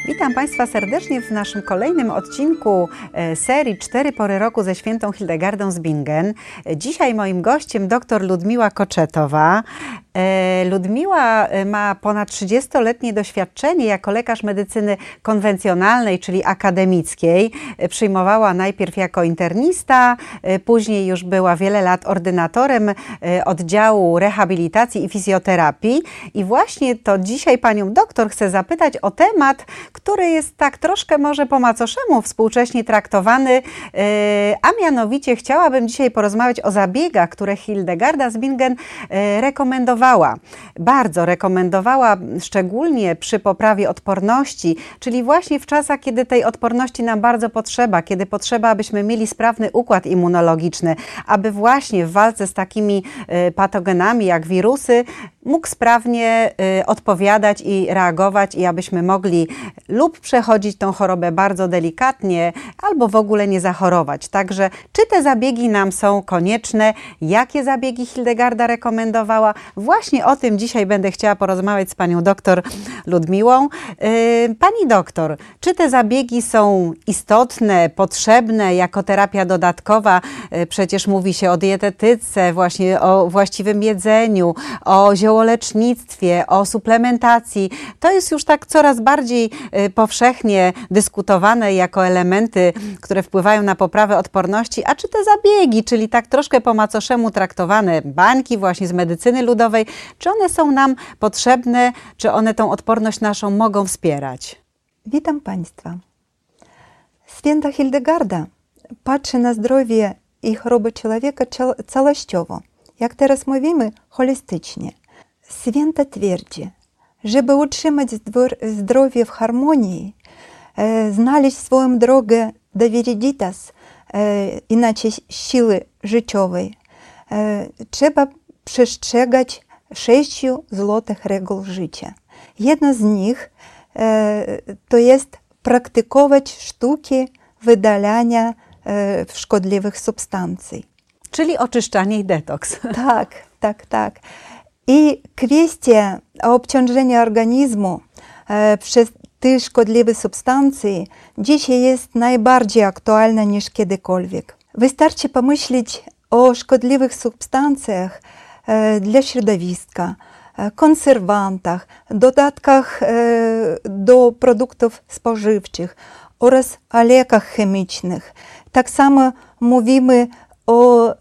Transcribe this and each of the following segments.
Witam Państwa serdecznie w naszym kolejnym odcinku serii 4 pory roku ze świętą Hildegardą z Bingen. Dzisiaj moim gościem dr Ludmiła Koczetowa. Ludmiła ma ponad 30-letnie doświadczenie jako lekarz medycyny konwencjonalnej, czyli akademickiej. Przyjmowała najpierw jako internista, później już była wiele lat ordynatorem oddziału rehabilitacji i fizjoterapii. I właśnie to dzisiaj panią doktor chcę zapytać o temat, który jest tak troszkę może po macoszemu współcześnie traktowany, a mianowicie chciałabym dzisiaj porozmawiać o zabiegach, które Hildegarda z Bingen rekomendowała. Bardzo rekomendowała, szczególnie przy poprawie odporności, czyli właśnie w czasach, kiedy tej odporności nam bardzo potrzeba, kiedy potrzeba, abyśmy mieli sprawny układ immunologiczny, aby właśnie w walce z takimi patogenami jak wirusy mógł sprawnie odpowiadać i reagować i abyśmy mogli lub przechodzić tą chorobę bardzo delikatnie, albo w ogóle nie zachorować. Także czy te zabiegi nam są konieczne? Jakie zabiegi Hildegarda rekomendowała? Właśnie o tym dzisiaj będę chciała porozmawiać z panią doktor Ludmiłą. Pani doktor, czy te zabiegi są istotne, potrzebne jako terapia dodatkowa? Przecież mówi się o dietetyce, właśnie o właściwym jedzeniu, o ziołolecznictwie, o suplementacji. To jest już tak coraz bardziej powszechnie dyskutowane jako elementy, które wpływają na poprawę odporności. A czy te zabiegi, czyli tak troszkę po macoszemu traktowane bańki właśnie z medycyny ludowej, czy one są nam potrzebne, czy one tą odporność naszą mogą wspierać? Witam Państwa. Święta Hildegarda patrzy na zdrowie i choroby człowieka całościowo, jak teraz mówimy, holistycznie. Święta twierdzi, żeby utrzymać zdrowie w harmonii, znaleźć swoją drogę do Viriditas, inaczej siły życiowej, trzeba przestrzegać 6 złotych reguł życia. Jedna z nich to jest praktykować sztuki wydalania szkodliwych substancji. Czyli oczyszczanie i detoks. Tak. I kwestia obciążenia organizmu przez te szkodliwe substancje dzisiaj jest najbardziej aktualna niż kiedykolwiek. Wystarczy pomyśleć o szkodliwych substancjach dla środowiska, konserwantach, dodatkach do produktów spożywczych oraz o lekach chemicznych. Tak samo mówimy o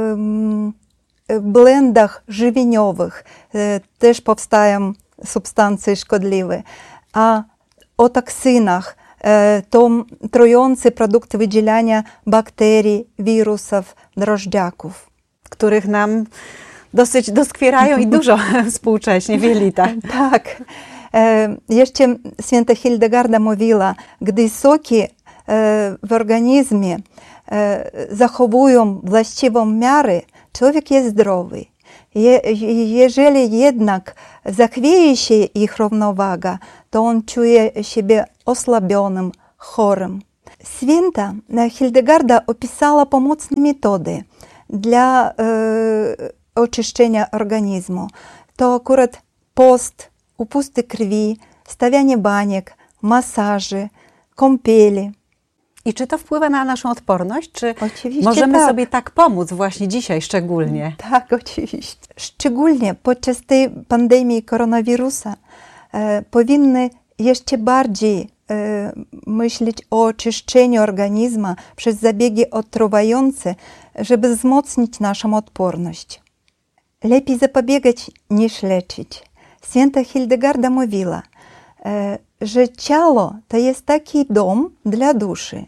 blendach żywieniowych, też powstają substancje szkodliwe, a o toksynach, to trujące produkty wydzielania bakterii, wirusów, drożdżaków. Których nam dosyć doskwierają i dużo współcześnie w jelitach. Tak. Jeszcze święta Hildegarda mówiła, gdy soki w organizmie zachowują właściwą miarę, człowiek jest zdrowy. Jeżeli jednak zachwieje się ich równowaga, to on czuje siebie osłabionym, chorym. Święta Hildegarda opisała pomocne metody dla oczyszczenia organizmu. To akurat post, upusty krwi, stawianie baniek, masaże, kąpieli. I czy to wpływa na naszą odporność? Czy oczywiście możemy sobie tak pomóc właśnie dzisiaj szczególnie? Tak, oczywiście. Szczególnie podczas tej pandemii koronawirusa powinny jeszcze bardziej myśleć o oczyszczeniu organizmu przez zabiegi odtruwające, żeby wzmocnić naszą odporność. Lepiej zapobiegać niż leczyć. Święta Hildegarda mówiła, że ciało to jest taki dom dla duszy.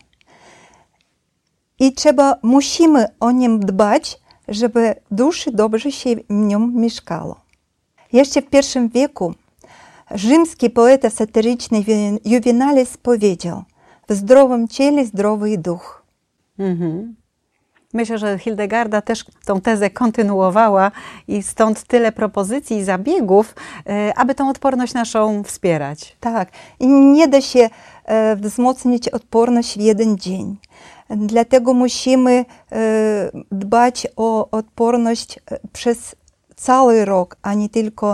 I musimy o nim dbać, żeby duszy dobrze się w nim mieszkało. Jeszcze w I wieku rzymski poeta satyryczny Juvenalis powiedział: w zdrowym ciele zdrowy duch. Myślę, że Hildegarda też tą tezę kontynuowała i stąd tyle propozycji i zabiegów, aby tą odporność naszą wspierać. Tak. I nie da się wzmocnić odporność w jeden dzień. Dlatego musimy dbać o odporność przez cały rok, a nie tylko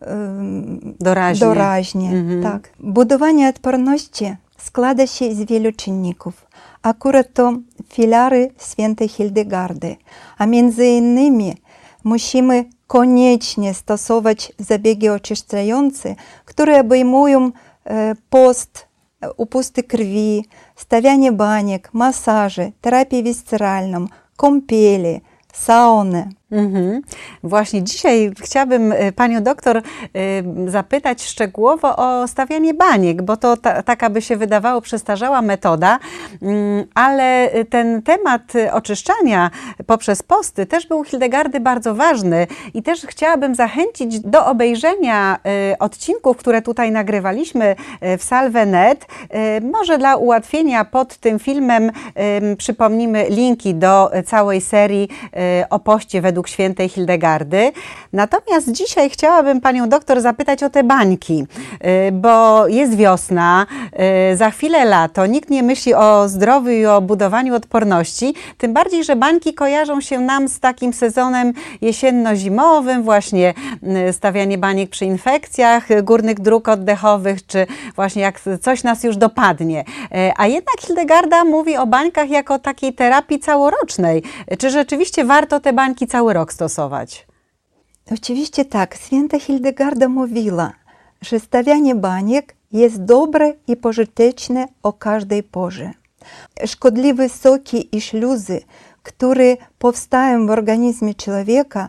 doraźnie. Tak. Budowanie odporności składa się z wielu czynników. Akurat to filary świętej Hildegardy, a między innymi musimy koniecznie stosować zabiegi oczyszczające, które obejmują post, upusty krwi, stawianie baniek, masaże, terapię wisceralną, kąpieli, saunę. Właśnie dzisiaj chciałabym panią doktor zapytać szczegółowo o stawianie baniek, bo to taka by się wydawało przestarzała metoda, ale ten temat oczyszczania poprzez posty też był u Hildegardy bardzo ważny i też chciałabym zachęcić do obejrzenia odcinków, które tutaj nagrywaliśmy w Salve.net. Może dla ułatwienia pod tym filmem przypomnimy linki do całej serii o poście według świętej Hildegardy. Natomiast dzisiaj chciałabym panią doktor zapytać o te bańki, bo jest wiosna, za chwilę lato, nikt nie myśli o zdrowiu i o budowaniu odporności, tym bardziej, że bańki kojarzą się nam z takim sezonem jesienno-zimowym, właśnie stawianie baniek przy infekcjach górnych dróg oddechowych, czy właśnie jak coś nas już dopadnie. A jednak Hildegarda mówi o bańkach jako takiej terapii całorocznej. Czy rzeczywiście warto te bańki cały rok stosować? Oczywiście tak. Święta Hildegarda mówiła, że stawianie baniek jest dobre i pożyteczne o każdej porze. Szkodliwe soki i śluzy, które powstają w organizmie człowieka,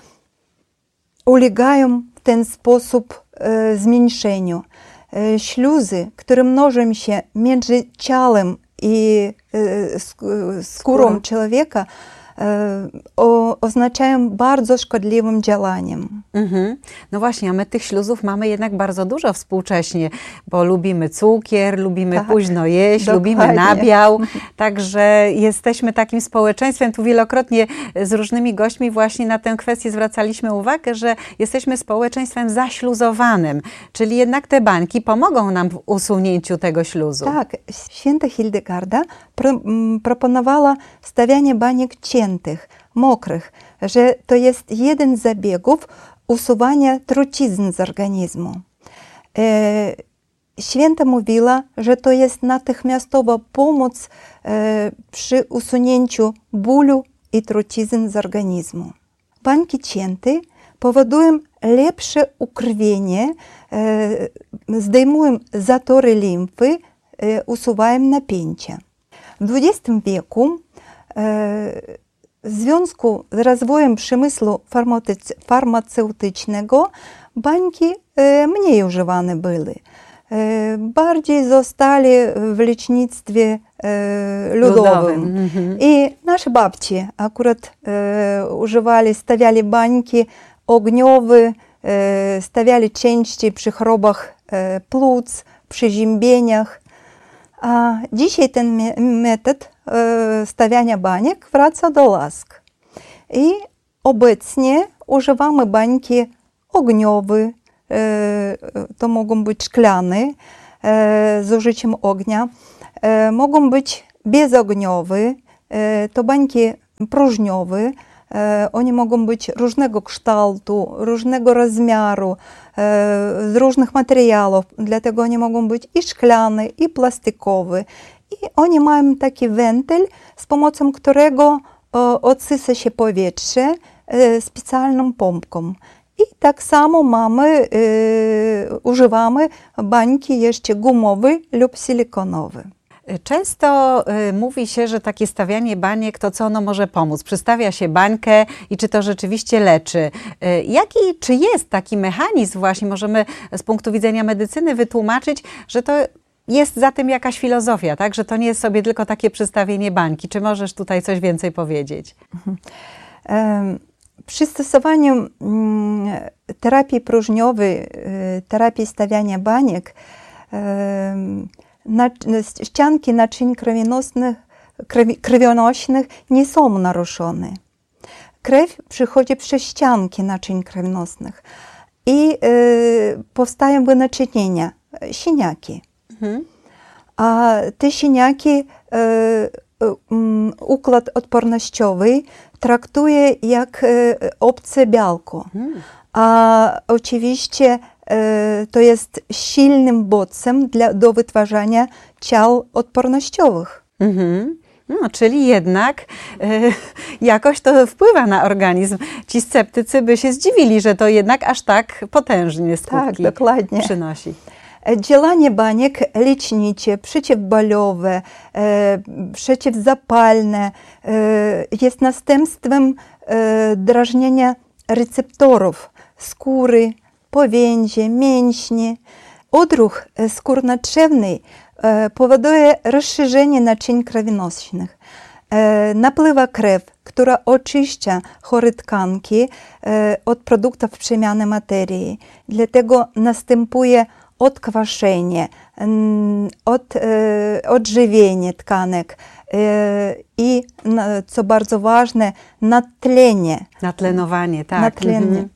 ulegają w ten sposób zmniejszeniu. Śluzy, które mnożą się między ciałem i skórą człowieka, oznaczają bardzo szkodliwym działaniem. No właśnie, a my tych śluzów mamy jednak bardzo dużo współcześnie, bo lubimy cukier, lubimy późno jeść, lubimy nabiał, także jesteśmy takim społeczeństwem. Tu wielokrotnie z różnymi gośćmi właśnie na tę kwestię zwracaliśmy uwagę, że jesteśmy społeczeństwem zaśluzowanym, czyli jednak te bańki pomogą nam w usunięciu tego śluzu. Tak, święta Hildegarda proponowała stawianie baniek ciętych, mokrych, że to jest jeden z zabiegów usuwania trucizn z organizmu. Święta mówiła, że to jest natychmiastowa pomoc przy usunięciu bólu i trucizn z organizmu. Bańki cięte powodują lepsze ukrwienie, zdejmują zatory limfy, usuwają napięcia. W XX wieku w związku z rozwojem przemysłu farmaceutycznego bańki mniej używane były. Bardziej zostali w lecznictwie ludowym. I nasze babci akurat stawiali bańki ogniowe, stawiali częściej przy chorobach płuc, przeziębieniach. A dzisiaj ten metod stawiania baniek wraca do łask. I obecnie używamy bańki ogniowe, to mogą być szklane z użyciem ognia, mogą być bezogniowe, to bańki próżniowe, one mogą być różnego kształtu, różnego rozmiaru, z różnych materiałów, dlatego one mogą być i szklane, i plastikowe. I one mają taki wentyl, z pomocą którego odsysa się powietrze specjalną pompką. I tak samo używamy bańki jeszcze gumowe lub silikonowe. Często mówi się, że takie stawianie baniek, to co ono może pomóc? Przystawia się bańkę i czy to rzeczywiście leczy? Czy jest taki mechanizm właśnie, możemy z punktu widzenia medycyny wytłumaczyć, że to jest za tym jakaś filozofia, tak? Że to nie jest sobie tylko takie przystawienie bańki. Czy możesz tutaj coś więcej powiedzieć? Przy stosowaniu terapii próżniowej, terapii stawiania baniek, ścianki naczyń krwionośnych nie są naruszone. Krew przychodzi przez ścianki naczyń krwionośnych i powstają wynaczynienia, siniaki. A te siniaki układ odpornościowy traktuje jak obce białko. a oczywiście to jest silnym bodźcem do wytwarzania ciał odpornościowych. No, czyli jednak jakoś to wpływa na organizm. Ci sceptycy by się zdziwili, że to jednak aż tak potężnie skutki dokładnie przynosi. Działanie baniek lecznicze, przeciwbólowe, przeciwzapalne jest następstwem drażnienia receptorów skóry, powięzie, mięśni. Odruch skórno-trzewny powoduje rozszerzenie naczyń krwionośnych. Napływa krew, która oczyszcza chore tkanki od produktów przemiany materii. Dlatego następuje odkwaszenie, odżywienie tkanek i, co bardzo ważne, nadtlenie. Natlenowanie, tak. Nadtlenie.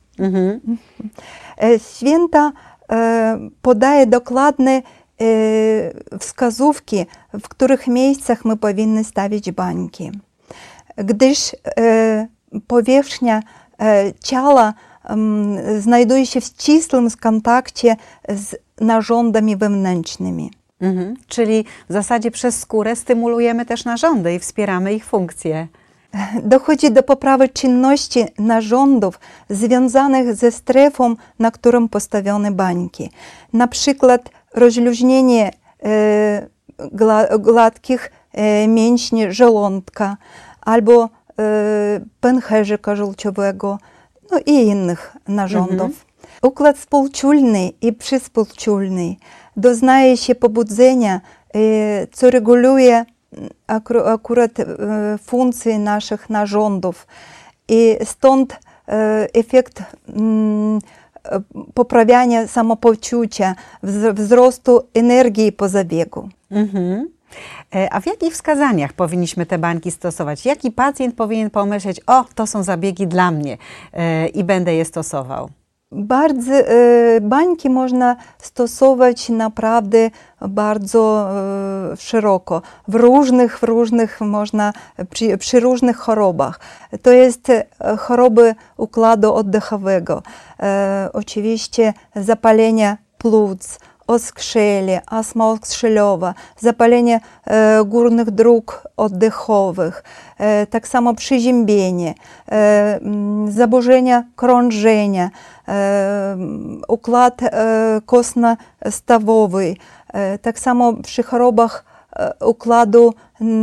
Święta podaje dokładne wskazówki, w których miejscach my powinny stawić bańki. Gdyż powierzchnia ciała znajduje się w ścisłym kontakcie z narządami wewnętrznymi. Czyli w zasadzie przez skórę stymulujemy też narządy i wspieramy ich funkcje. Dochodzi do poprawy czynności narządów związanych ze strefą, na którą postawione bańki. Na przykład rozluźnienie gładkich mięśni żołądka albo pęcherzyka żółciowego, no i innych narządów. Układ współczulny i przyspółczulny doznaje się pobudzenia, co reguluje akurat funkcje naszych narządów i stąd efekt poprawiania samopoczucia, wzrostu energii po zabiegu. A w jakich wskazaniach powinniśmy te bańki stosować? Jaki pacjent powinien pomyśleć, o, to są zabiegi dla mnie i będę je stosował? Bańki można stosować naprawdę bardzo szeroko, przy różnych chorobach. To jest choroby układu oddechowego, oczywiście zapalenie płuc, oskrzeli, astma oskrzeliowa, zapalenie górnych dróg oddechowych, tak samo przeziębienie, zaburzenia krążenia, układ kostno-stawowy, tak samo przy chorobach układu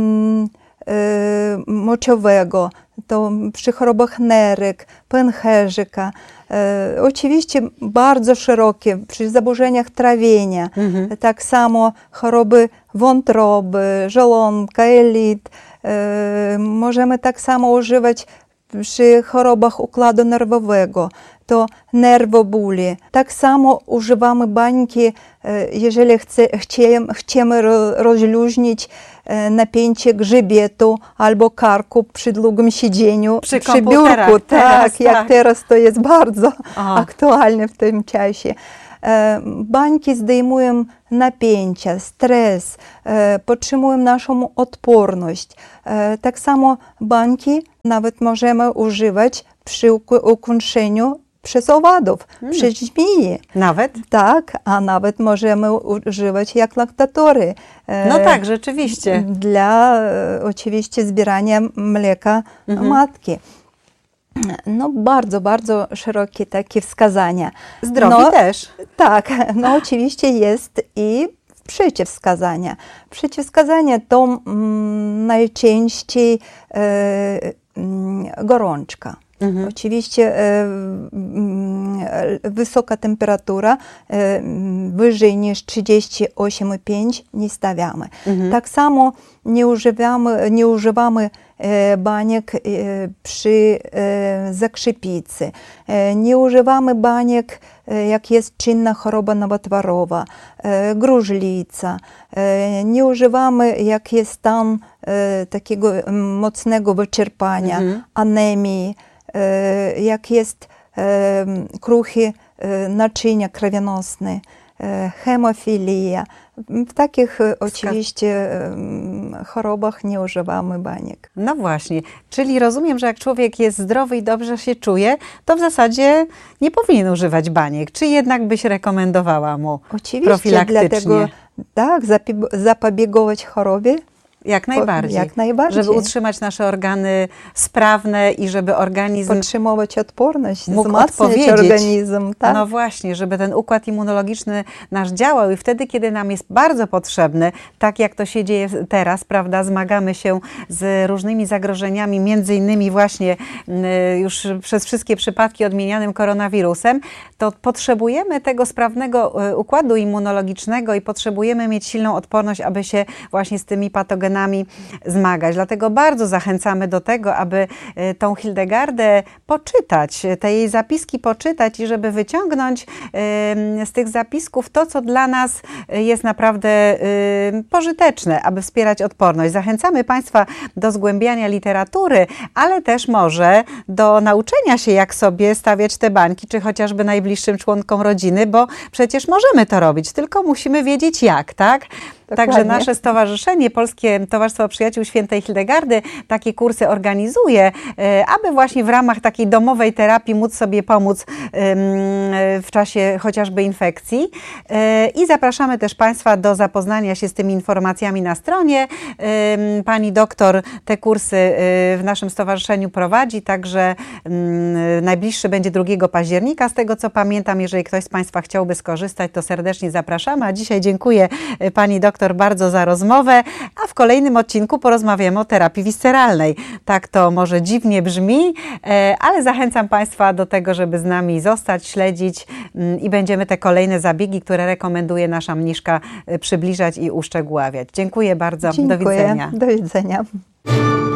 moczowego, to przy chorobach nerek, pęcherzyka. Oczywiście bardzo szerokie, przy zaburzeniach trawienia, tak samo choroby wątroby, żołądka, jelit. Możemy tak samo używać przy chorobach układu nerwowego, to nerwobóle. Tak samo używamy bańki, jeżeli chcemy rozluźnić napięcie grzbietu albo karku przy długim siedzeniu przy biurku. Tak, jak teraz to jest bardzo aktualne w tym czasie. Bańki zdejmują napięcia, stres, podtrzymują naszą odporność. Tak samo bańki nawet możemy używać przy ukończeniu przez owadów, przez żmiji. Nawet? Tak, a nawet możemy używać jak laktatory. No tak, rzeczywiście. Dla oczywiście zbierania mleka matki. No bardzo, bardzo szerokie takie wskazania. Zdrowi też. Tak, no oczywiście jest i przeciwwskazania. Przeciwwskazania to najczęściej gorączka. Oczywiście wysoka temperatura, wyżej niż 38,5 nie stawiamy. Tak samo nie używamy baniek przy zakrzepicy. Nie używamy baniek, jak jest czynna choroba nowotworowa, gruźlica. Nie używamy, jak jest stan takiego mocnego wyczerpania, anemii, jak jest kruche naczynia krwionosne. hemofilia. W takich oczywiście chorobach nie używamy baniek. No właśnie, czyli rozumiem, że jak człowiek jest zdrowy i dobrze się czuje, to w zasadzie nie powinien używać baniek. Czy jednak byś rekomendowała mu Oczywiście, profilaktycznie? dlatego tak, zapobiegować chorobie. Jak najbardziej. Jak najbardziej. Żeby utrzymać nasze organy sprawne i żeby organizm podtrzymywać odporność, mógł wzmacniać organizm. Tak? No właśnie, żeby ten układ immunologiczny nasz działał i wtedy, kiedy nam jest bardzo potrzebny, tak jak to się dzieje teraz, prawda, zmagamy się z różnymi zagrożeniami, między innymi właśnie już przez wszystkie przypadki odmienianym koronawirusem, to potrzebujemy tego sprawnego układu immunologicznego i potrzebujemy mieć silną odporność, aby się właśnie z tymi patogenami zmagać. Dlatego bardzo zachęcamy do tego, aby tą Hildegardę poczytać, te jej zapiski poczytać i żeby wyciągnąć z tych zapisków to, co dla nas jest naprawdę pożyteczne, aby wspierać odporność. Zachęcamy Państwa do zgłębiania literatury, ale też może do nauczenia się, jak sobie stawiać te bańki, czy chociażby najbliższym członkom rodziny, bo przecież możemy to robić, tylko musimy wiedzieć jak, tak? Dokładnie. Także nasze stowarzyszenie, Polskie Towarzystwo Przyjaciół Świętej Hildegardy, takie kursy organizuje, aby właśnie w ramach takiej domowej terapii móc sobie pomóc w czasie chociażby infekcji. I zapraszamy też Państwa do zapoznania się z tymi informacjami na stronie. Pani doktor te kursy w naszym stowarzyszeniu prowadzi, także najbliższy będzie 2 października. Z tego co pamiętam, jeżeli ktoś z Państwa chciałby skorzystać, to serdecznie zapraszamy. A dzisiaj dziękuję Pani doktor bardzo za rozmowę, a w kolejnym odcinku porozmawiamy o terapii wisceralnej. Tak to może dziwnie brzmi, ale zachęcam Państwa do tego, żeby z nami zostać, śledzić i będziemy te kolejne zabiegi, które rekomenduje nasza mniszka, przybliżać i uszczegóławiać. Dziękuję bardzo. Dziękuję. Do widzenia. Do widzenia.